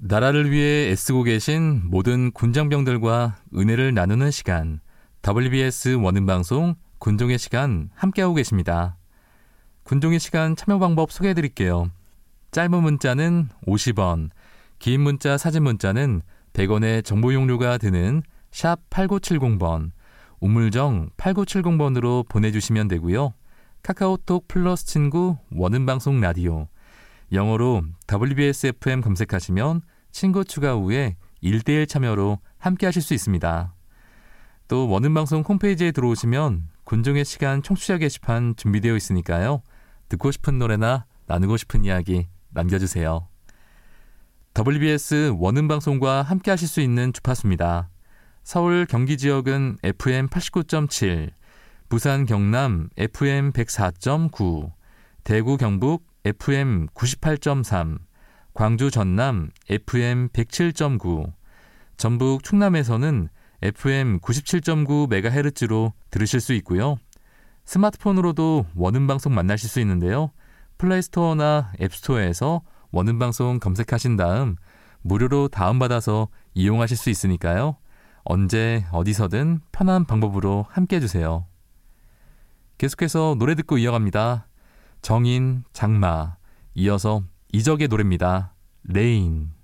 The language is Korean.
나라를 위해 애쓰고 계신 모든 군장병들과 은혜를 나누는 시간, WBS 원음방송 군종의 시간 함께하고 계십니다. 군종의 시간 참여 방법 소개해드릴게요. 짧은 문자는 50원, 긴 문자 사진 문자는 100원의 정보 용료가 드는 샵 8970번, 우물정 8970번으로 보내주시면 되고요. 카카오톡 플러스 친구 원음방송 라디오, 영어로 WBS FM 검색하시면 친구 추가 후에 1대1 참여로 함께 하실 수 있습니다. 또 원음방송 홈페이지에 들어오시면 군종의 시간 청취자 게시판 준비되어 있으니까요. 듣고 싶은 노래나 나누고 싶은 이야기 남겨주세요. WBS 원음방송과 함께 하실 수 있는 주파수입니다. 서울 경기 지역은 FM 89.7, 부산 경남 FM 104.9, 대구 경북 FM 98.3, 광주 전남 FM 107.9, 전북 충남에서는 FM 97.9MHz로 들으실 수 있고요. 스마트폰으로도 원음방송 만나실 수 있는데요. 플레이스토어나 앱스토어에서 원음방송 검색하신 다음 무료로 다운받아서 이용하실 수 있으니까요. 언제 어디서든 편한 방법으로 함께 해주세요. 계속해서 노래 듣고 이어갑니다. 정인, 장마, 이어서 이적의 노래입니다. 레인.